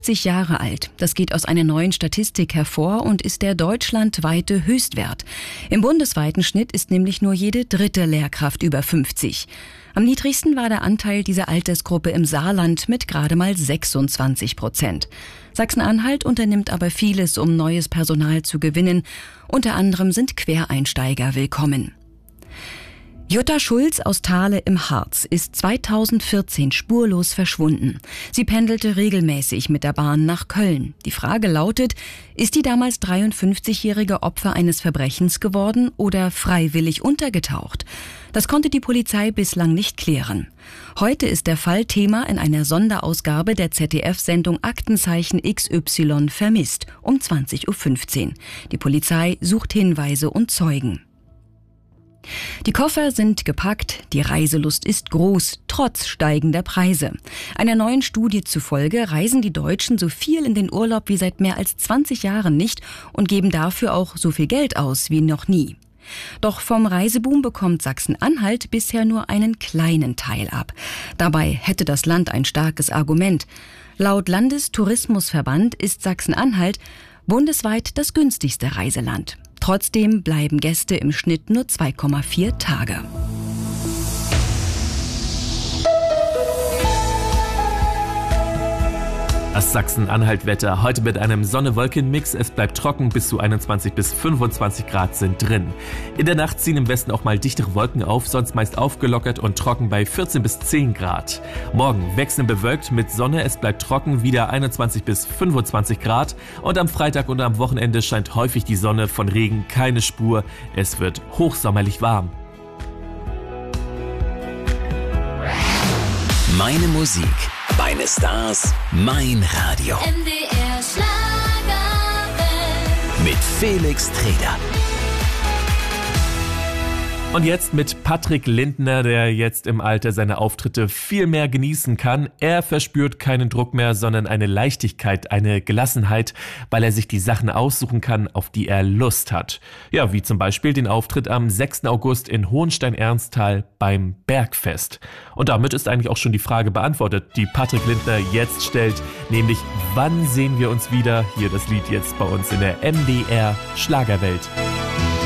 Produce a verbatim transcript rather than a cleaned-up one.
siebzig Jahre alt. Das geht aus einer neuen Statistik hervor und ist der deutschlandweite Höchstwert. Im bundesweiten Schnitt ist nämlich nur jede dritte Lehrkraft über fünfzig. Am niedrigsten war der Anteil dieser Altersgruppe im Saarland mit gerade mal sechsundzwanzig Prozent. Sachsen-Anhalt unternimmt aber vieles, um neues Personal zu gewinnen. Unter anderem sind Quereinsteiger willkommen. Jutta Schulz aus Thale im Harz ist zweitausendvierzehn spurlos verschwunden. Sie pendelte regelmäßig mit der Bahn nach Köln. Die Frage lautet, ist die damals dreiundfünfzigjährige Opfer eines Verbrechens geworden oder freiwillig untergetaucht? Das konnte die Polizei bislang nicht klären. Heute ist der Fall Thema in einer Sonderausgabe der Z D F-Sendung Aktenzeichen X Y vermisst um zwanzig Uhr fünfzehn. Die Polizei sucht Hinweise und Zeugen. Die Koffer sind gepackt, die Reiselust ist groß, trotz steigender Preise. Einer neuen Studie zufolge reisen die Deutschen so viel in den Urlaub wie seit mehr als zwanzig Jahren nicht und geben dafür auch so viel Geld aus wie noch nie. Doch vom Reiseboom bekommt Sachsen-Anhalt bisher nur einen kleinen Teil ab. Dabei hätte das Land ein starkes Argument. Laut Landestourismusverband ist Sachsen-Anhalt bundesweit das günstigste Reiseland. Trotzdem bleiben Gäste im Schnitt nur zwei Komma vier Tage. Das Sachsen-Anhalt-Wetter heute mit einem Sonne-Wolken-Mix. Es bleibt trocken, bis zu einundzwanzig bis fünfundzwanzig Grad sind drin. In der Nacht ziehen im Westen auch mal dichtere Wolken auf, sonst meist aufgelockert und trocken bei vierzehn bis zehn Grad. Morgen wechselnd bewölkt mit Sonne, es bleibt trocken, wieder einundzwanzig bis fünfundzwanzig Grad. Und am Freitag und am Wochenende scheint häufig die Sonne, von Regen keine Spur. Es wird hochsommerlich warm. Meine Musik, meine Stars, mein Radio. M D R Schlagerwelt. Mit Felix Treder. Und jetzt mit Patrick Lindner, der jetzt im Alter seine Auftritte viel mehr genießen kann. Er verspürt keinen Druck mehr, sondern eine Leichtigkeit, eine Gelassenheit, weil er sich die Sachen aussuchen kann, auf die er Lust hat. Ja, wie zum Beispiel den Auftritt am sechsten August in Hohenstein-Ernsthal beim Bergfest. Und damit ist eigentlich auch schon die Frage beantwortet, die Patrick Lindner jetzt stellt, nämlich wann sehen wir uns wieder? Hier das Lied jetzt bei uns in der M D R Schlagerwelt.